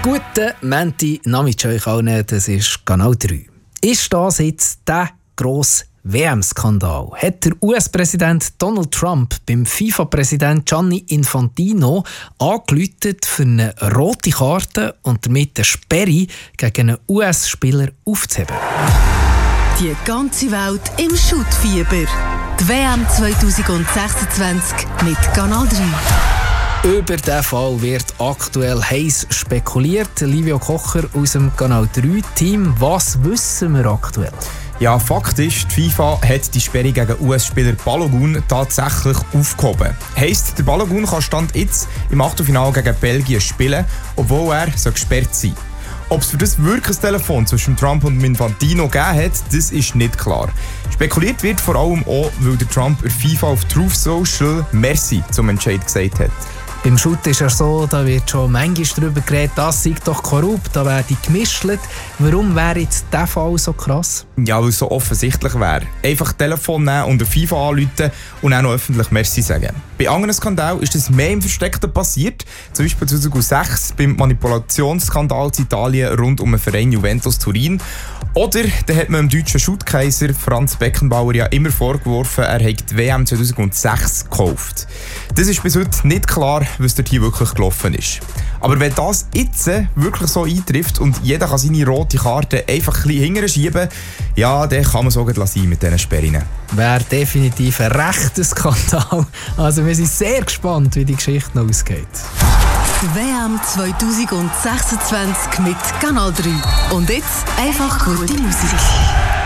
Guten Menti-Nachmittag euch allen, das ist Kanal 3. Ist das jetzt der grosse WM-Skandal? Hat der US-Präsident Donald Trump beim FIFA-Präsident Gianni Infantino angerufen für eine rote Karte und damit eine Sperre gegen einen US-Spieler aufzuheben? Die ganze Welt im Schuttfieber. Die WM 2026 mit Kanal 3. Über diesen Fall wird aktuell heiß spekuliert. Livio Kocher aus dem Kanal 3-Team. Was wissen wir aktuell? Ja, Fakt ist, die FIFA hat die Sperre gegen US-Spieler Balogun tatsächlich aufgehoben. Heisst, der Balogun kann Stand jetzt im Achtelfinale gegen Belgien spielen, obwohl er gesperrt sein soll. Ob es für das wirklich ein Telefon zwischen Trump und Infantino gegeben hat, das ist nicht klar. Spekuliert wird vor allem auch, weil der Trump der FIFA auf Truth Social Merci zum Entscheid gesagt hat. Beim Shoot ist es so, da wird schon manchmal darüber geredet, das sei doch korrupt, da werde gemischt. Warum wäre jetzt dieser Fall so krass? Ja, weil es so offensichtlich wäre. Einfach Telefon nehmen und der FIFA anrufen und auch noch öffentlich Merci sagen. Bei anderen Skandalen ist das mehr im Versteckten passiert. Zum Beispiel 2006 beim Manipulationsskandal in Italien rund um den Verein Juventus Turin. Oder da hat man dem deutschen Schuttkaiser Franz Beckenbauer ja immer vorgeworfen, er hätte die WM 2006 gekauft. Das ist bis heute nicht klar, was dort hier wirklich gelaufen ist. Aber wenn das jetzt wirklich so eintrifft und jeder kann seine rote Karte einfach ein bisschen hinterher schieben, ja, dann kann man so gut sein mit diesen Sperren. Wäre definitiv ein rechter Skandal. Also wir sind sehr gespannt, wie die Geschichte noch ausgeht. WM 2026 mit Kanal 3. Und jetzt einfach gute Musik.